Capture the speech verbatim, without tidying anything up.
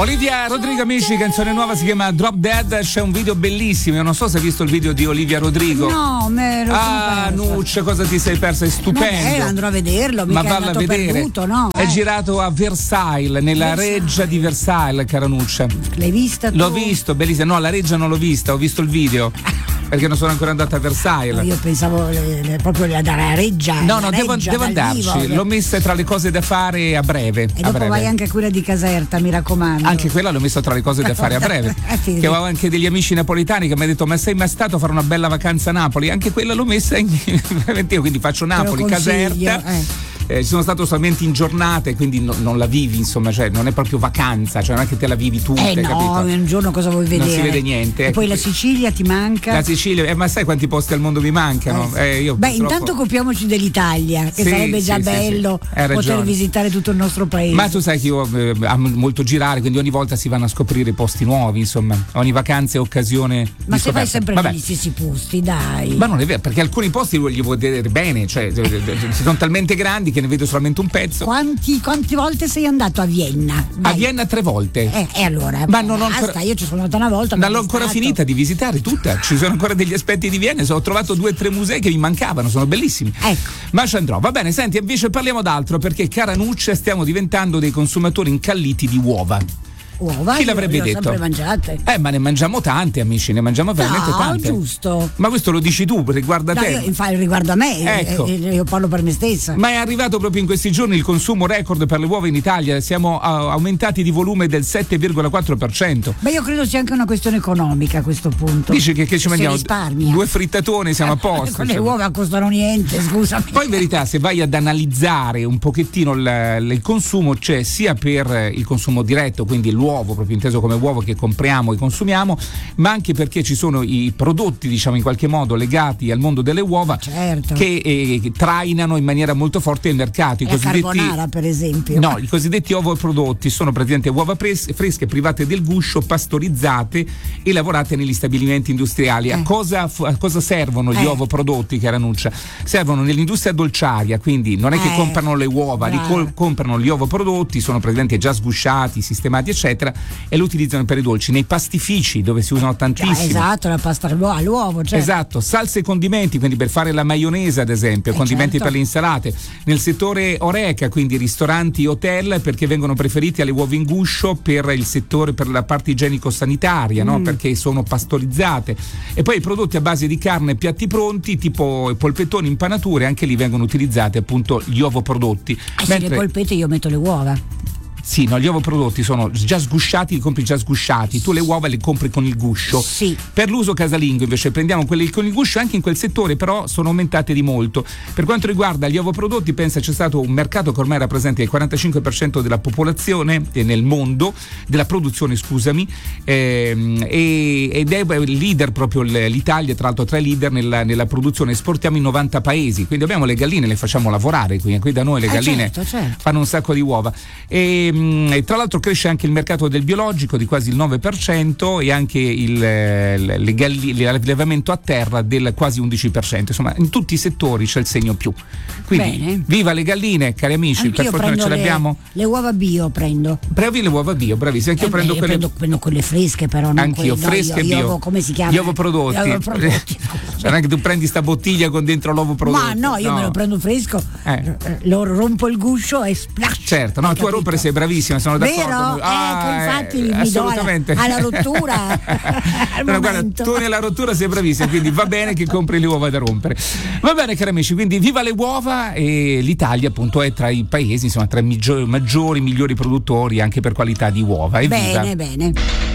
Olivia Rodrigo, amici, canzone nuova, si chiama Drop Dead. C'è un video bellissimo, io non so se hai visto il video di Olivia Rodrigo. No, me lo Ah, Nuccia, cosa ti sei persa? È stupendo. Eh, andrò a vederlo, mica ma è valla a andato vedere. perduto, no? È Eh. girato a Versailles, nella Versailles. reggia di Versailles, cara Nuccia. L'hai vista tu? L'ho visto, bellissimo. No, la reggia non l'ho vista, ho visto il video. Perché non sono ancora andata a Versailles. Io pensavo le, le, proprio la, la reggia. No, la no, devo, reggia devo dal andarci. vivo. L'ho messa tra le cose da fare a breve. E a dopo breve. vai anche a quella di Caserta, mi raccomando. Anche quella l'ho messa tra le cose da fare a breve. Eh, sì, che sì. avevo anche degli amici napoletani che mi hanno detto: ma sei mai stato a fare una bella vacanza a Napoli? Anche quella l'ho messa in veramente io, quindi faccio Napoli, Caserta. Eh. Eh, ci sono stato solamente in giornate, quindi no, non la vivi, insomma, cioè non è proprio vacanza, cioè non è che te la vivi tutta, Eh no, capito? un giorno cosa vuoi vedere? Non si vede niente. E ecco. poi la Sicilia ti manca? La Sicilia, eh, ma sai quanti posti al mondo mi mancano? Eh, Eh, io Beh, purtroppo- intanto occupiamoci dell'Italia, che Sì, sarebbe già sì, sì, bello sì. Hai poter ragione. visitare tutto il nostro paese. Ma tu sai che io eh, amo molto girare, quindi ogni volta si vanno a scoprire posti nuovi, insomma, ogni vacanza è occasione di Ma se vai scoperta. sempre Vabbè. negli stessi posti, dai. Ma non è vero, perché alcuni posti li vuoi vedere bene, cioè eh, eh, sono talmente grandi che ne vedo solamente un pezzo. Quanti, quante volte sei andato a Vienna? A Dai. Vienna tre volte. Eh, e allora? Ma non ho basta, ancora- io ci sono andata una volta. Non non l'ho è ancora stato. finita di visitare tutta, ci sono ancora degli aspetti di Vienna, ho trovato due o tre musei che mi mancavano, sono bellissimi. Ecco. Ma ci andrò. Va bene, senti, invece parliamo d'altro, perché cara Nuccia stiamo diventando dei consumatori incalliti di uova. Uova, Chi io- l'avrebbe io ho detto? sempre mangiate. Eh, ma ne mangiamo tante, amici, ne mangiamo veramente No, tante. giusto. Ma questo lo dici tu, riguarda No, te. io, infatti, riguardo a me, Ecco. eh, eh, io parlo per me stessa. Ma è arrivato proprio in questi giorni il consumo record per le uova in Italia, siamo a- aumentati di volume del sette virgola quattro per cento. Beh, io credo sia anche una questione economica a questo punto. Dici che, che ci Si mangiamo risparmia. due frittatone, siamo a posto. Con le insomma. uova costano niente, scusami. Poi in verità, se vai ad analizzare un pochettino il, il consumo, c'è sia per il consumo diretto, quindi l'uovo proprio inteso come uovo che compriamo e consumiamo, ma anche perché ci sono i prodotti, diciamo in qualche modo legati al mondo delle uova, Certo. che eh, trainano in maniera molto forte il mercato. I La cosiddetti carbonara, per esempio. No, i cosiddetti ovoprodotti sono praticamente uova pres- fresche, private del guscio, pastorizzate e lavorate negli stabilimenti industriali. A, Eh. cosa, fu- a cosa servono gli Eh. ovoprodotti, cara Nuccia? Servono nell'industria dolciaria, quindi non è che Eh. comprano le uova, li Brava. col- comprano gli ovoprodotti, sono praticamente già sgusciati, sistemati, eccetera, e lo utilizzano per i dolci. Nei pastifici, dove si usano Ah, tantissimo. esatto, la pasta all'uovo, all'uovo, cioè. Esatto, salse e condimenti, quindi per fare la maionese ad esempio, Eh, condimenti certo. per le insalate. Nel settore oreca, quindi ristoranti, hotel, perché vengono preferiti alle uova in guscio per il settore, per la parte igienico-sanitaria, no? Perché sono pastorizzate. E poi i prodotti a base di carne e piatti pronti, tipo polpettoni, impanature, anche lì vengono utilizzati appunto gli ovoprodotti. Eh sì, le polpette io metto le uova. Sì, no, gli ovoprodotti sono già sgusciati, li compri già sgusciati, tu le uova le compri con il guscio. Sì. Per l'uso casalingo invece prendiamo quelli con il guscio, anche in quel settore però sono aumentate di molto. Per quanto riguarda gli ovoprodotti, pensa c'è stato un mercato che ormai rappresenta il quarantacinque per cento della popolazione eh, nel mondo, della produzione scusami, ehm, e, ed è il leader proprio l- l'Italia, tra l'altro tra i leader nella, nella produzione, esportiamo in novanta paesi, quindi abbiamo le galline, le facciamo lavorare qui, qui da noi le Eh, galline certo, certo. fanno un sacco di uova. E, mh, e tra l'altro cresce anche il mercato del biologico di quasi il nove per cento e anche il, eh, le galli- l'allevamento a terra del quasi undici per cento. Insomma, in tutti i settori c'è il segno più. Quindi Bene. viva le galline, cari amici, per Anch'io fortuna prendo ce le, l'abbiamo. le uova bio prendo. Bravi le uova bio, bravissimi, anche io Eh, prendo beh, quelle. prendo, prendo quelle fresche, però non Anch'io, quelle, fresche no, e io- bio. io- come si chiama? Gli ovoprodotti. Gli ovoprodotti. Cioè, non è che tu prendi sta bottiglia con dentro l'ovorodotto. Ma no, io me lo prendo fresco, Eh. eh, lo rompo il guscio e splash. Certo, no, Hai tu a capito? rompere sei bravissima, sono d'accordo. Vero? Ah, ecco, infatti eh, mi do alla, assolutamente. alla rottura al No, guarda, momento. tu nella rottura sei bravissima, quindi va bene che compri le uova da rompere. Va bene, cari amici, quindi viva le uova, e l'Italia appunto è tra i paesi, insomma, tra i maggiori, maggiori migliori produttori anche per qualità di uova. Evviva! Bene, bene.